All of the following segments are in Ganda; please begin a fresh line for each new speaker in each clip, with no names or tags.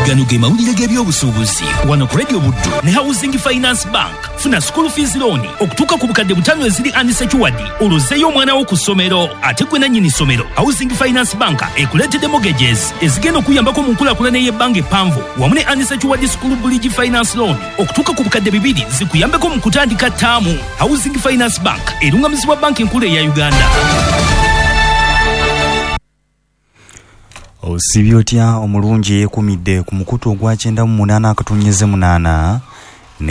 gano ge mawulire g'ebyobusuubuzi wano ku Radio Buddu ne Housing Finance Bank. Funa school fees loan okutuuka ku bukadde 5 eziri unsecured olozeeyo omwana wo ku ssomero ate gwe nannyini ssomero. Housing Finance Bank ekuleetedde mortgages ezigenda okuyambako mu nkulaakulana y'ebbanga eppanvu wamu ne unsecured school bridge finance loan okutuuka ku bukadde 2 zikuyambeko mu kutandika ttaamu. Housing Finance Bank erungamizibwa banka enkulu eya Uganda.
Osibyotya omulungi yeekumidde ku mukutu ogwa 98.8 ne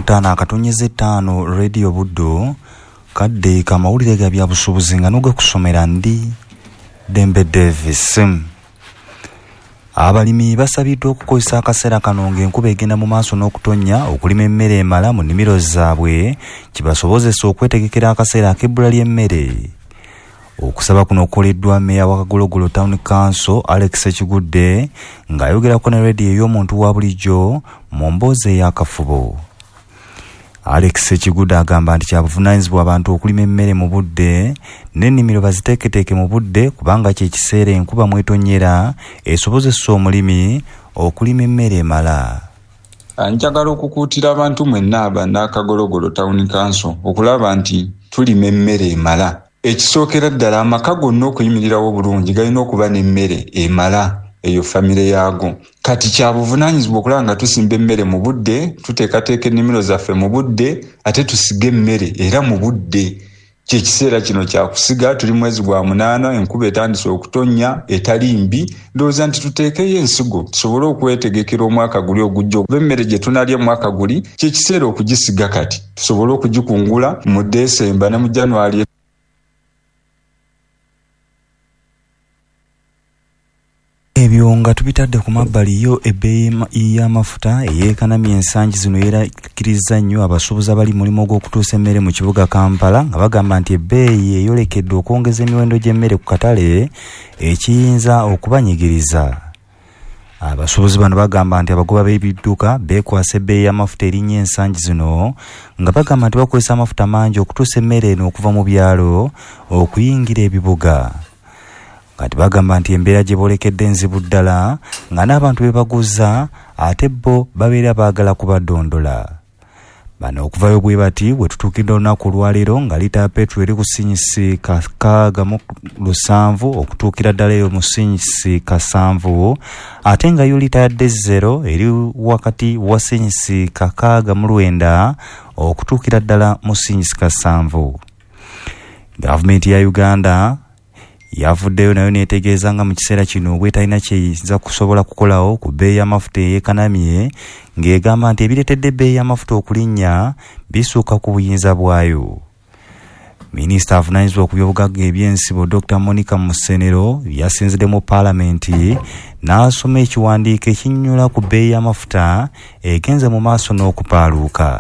95.5 Radio Buddu kadde kamawulire ga byabusuubuzi nga noga kusomera ndi Dembe Davis. Abalimi basabiddwa okukozesa akaseera kano ng'enkuba egenda mu maaso n'okutonnya okulima emmere emala mu nnimiro zaabwe kibasobozesa okwetegekera akaseera ak'ebbula ly'emmere. Okusaba kuno okukoleddwa Meya wa Kagologolo Town Council Alex Ekigudde ng'ayogerako ne radio ey'omuntu wa bulijjo mu mboozi ey'akafubo. Alex Ekigudde agamba nti kyabuvunaanyizibwa abantu okulima emmere mu budde n'ennimiro baziteeketeeke mu budde kubanga kye kiseera enkuba mwetonyera esobozesa omulimi okulima emmere emala.
Njagala okukuutira abantu mwenna abana Kagologolo Town Council okulaba nti tulima emmere emala. Ekisookera ddala amaka gonna okuyimirirawo bulungi galina okuba n'emmere emala eyo famire yaago. Kati kyabuvunaanyizibwa okulaba nga tusimba emmere mu budde, tuteekateeka ennimiro zaffe mu budde, ate tusiga emmere era mu budde. Kyekiseera kino kyakusiga, tuli mwezi gwa 8, enkuba etandise okutonnya etali mbi, ndowooza nti tuteekeyo ensigo tusobole okwetegekera omwaka guli ogujja. Emmere gye tunalya omwaka guli kyekiseera okugisiga kati tusobole okugikungula mu Desemba ne mu January.
Ebyo nga tubitadde ku mabbali yo ebbeeyi y'amafuta eyeekanamye ensangi zino yeerakkiriza nnyo abasuubuzi abali mulimu gw'okutuusa emmere mu kibuga Kampala nga bagamba nti ebbeeyi eyolekedde okwongeza emiwendo gy'emmere ku katale ekiyinza okubanyigiriza. Abasuubuzi bano bagamba nti abagoba b'ebidduka beekwasa ebbeeyi y'amafuta erinnya ensangi zino nga bagamba nti bakozesa amafuta mangi okutuusa emmere eno okuva mu byalo okuyingira ebibuga. Kati bagamba nti embeera gye boolekedde enzibu ddala nga n'abantu be baguza ate bo babeera baagala kubadondola. Bano okuvayo bwe bati bwe tutuukidde olunaku olwaleero nga lita ya petrol eri ku sinyisi 6.7 okutuukira ddala eyo mu sinyisi 7 ate nga yo lita ya diesel eri wakati wa sinyisi 6.9 okutuukira ddala mu sinyisi 7. Gavumenti ya Uganda yavuddeyo nayo neetegeeza nga mu kiseera kino obwetalina kyeyinza kusobola kukolawo ku bbeeyi y'amafuta eyeekanamye ng'egamba nti ebireetedde ebbeeyi y'amafuta okulinnya bisuuka ku buyinza bwayo. Minisita avunaanyizibwa ku by'obugagga ebyensibo Dr. Monica Musenero yasinzidde mu Paalamenti n'asoma ekiwandiiko ekinnyula ku bbeeyi y'amafuta egenze mu maaso n'okupaaluuka.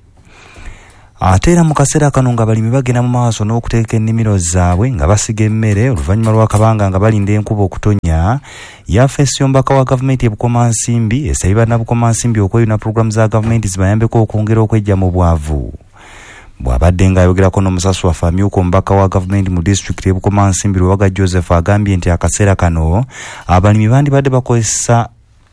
Ate era mu kaseera kano nga balimi bagenda mu maaso n'okuteeka ennimiro zaabwe nga basiga emmere oluvannyuma lw'akabanga nga balinda enkuba okutonnya, yafeesi y'omubaka wa gavumenti e Bukomansimbi esabye bannabukomansimbi okweyuna pulogulaamu za gavumenti zibayambeko okwongera okwejja mu bwavu. Bw'abadde ng'ayogerako n'omusasu waffe amyuka omubaka wa gavumenti mu disitulikiti y'e Bukomansimbi Luwaga Joseph agambye nti akaseera kano abalimi bandibadde bakozesa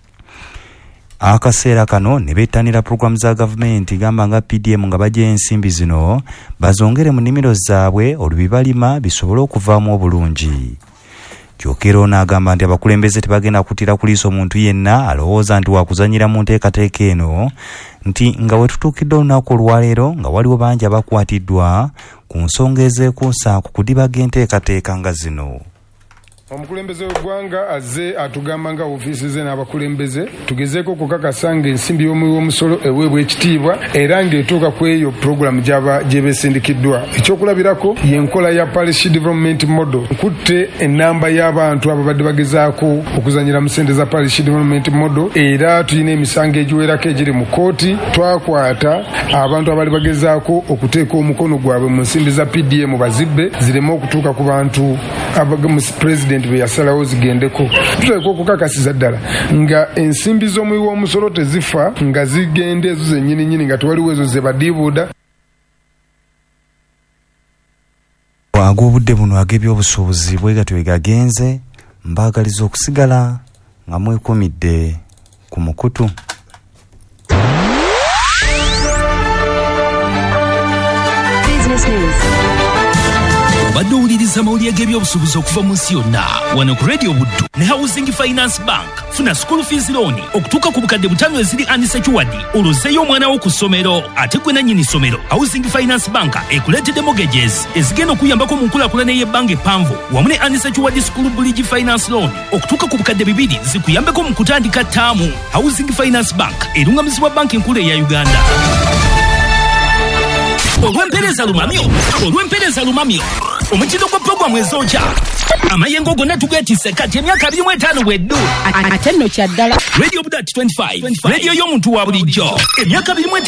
akaseera kano ne bettanira pulogulaamu za gavumenti gamba nga PDM nga bajja ensimbi zino bazongere mu nnimiro zaabwe olubibalima bisobole okuvaamu obulungi. Kyokero ono agamba nti abakulembeze tebagenda kutira kuliisa omuntu yenna alowooza nti wakuzanyira mu nteekateeka eno, nti nga we tutuukidde olunaku olwaleero nga waliwo bangi abakwatiddwa ku nsonga ezeekuusa ku kudibaga enteekateeka nga zino.
Omukulembeze w'eggwanga azze atugamba nga ofiisi ze n'abakulembeze tugezeeko okukakasa ng'ensimbi y'omusolo eweebwa ekitiibwa era ng'etuuka ku eyo pulogulaamu gyebeesindikiddwa. Ekyokulabirako y'enkola ya parish development model. Nkutte ennamba y'abantu ababadde bagezaako okuzanyira mu ssente za parish development model era tulina emisango egiwerako egiri mu kooti. Twakwata abantu abali bagezaako okuteeka omukono gwabwe mu nsimbi za PDM bazibbe zireme okutuuka ku bantu President be yasalawo zigendeko. Tuteka okukakasiza ddala nga ensimbi z'omuwi w'omusolo tezifa nga zigende ezo zennyini nga tewaliwo ezo ze badiibuuda.
Ag'obudde buno ag'ebyobusuubuzi bwe gatyo gagenze mbaagaliza okusigala nga mwekumidde ku mukutu.
Obadde owuliriza amawulire g'ebyobusuubuzi okuva mu nsi yonna wano ku Radio Buddu ne Housing Finance Bank. Funa school fees loan okutuuka ku bukadde 5 eziri unsecured olozzeeyo omwana wo ku ssomero ate gwe nannyini ssomero. Housing Finance Bank ekuleetedde mortgages ezigenda okuyambako mu nkulaakulana y'ebbanga eppanvu wamu ne unsecured school bridge finance loan okutuuka ku bukadde 2 zikuyambeko mu kutandika ttaamu. Housing Finance Bank erungamizibwa banka enkulu eya Uganda. Olw'empeereza lumamyo omutindo gwa puroguramu ezookya amayengo gonna tugeetisse kati emyaka 25 bweddu
ate nno kyaddala
Radio Buddu 25 radio y'omuntu wa bulijjo emyaka 25